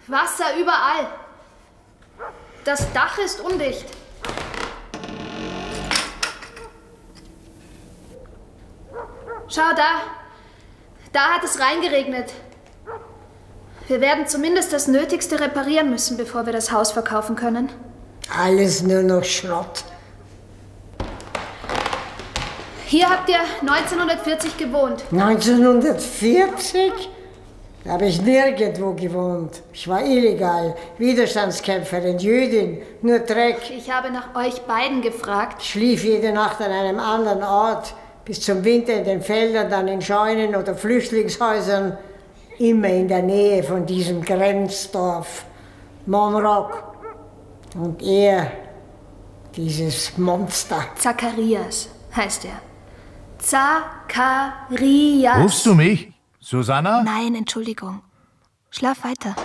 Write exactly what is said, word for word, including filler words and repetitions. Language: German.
Wasser überall. Das Dach ist undicht. Schau da. Da hat es reingeregnet. Wir werden zumindest das Nötigste reparieren müssen, bevor wir das Haus verkaufen können. Alles nur noch Schrott. Hier habt ihr neunzehnhundertvierzig gewohnt. neunzehnhundertvierzig? Da habe ich nirgendwo gewohnt. Ich war illegal, Widerstandskämpferin, Jüdin, nur Dreck. Ich habe nach euch beiden gefragt. Ich schlief jede Nacht an einem anderen Ort, bis zum Winter in den Feldern, dann in Scheunen oder Flüchtlingshäusern. Immer in der Nähe von diesem Grenzdorf, Monrock. Und er, dieses Monster. Zacharias heißt er. Zacharias. Rufst du mich, Susanna? Nein, Entschuldigung. Schlaf weiter.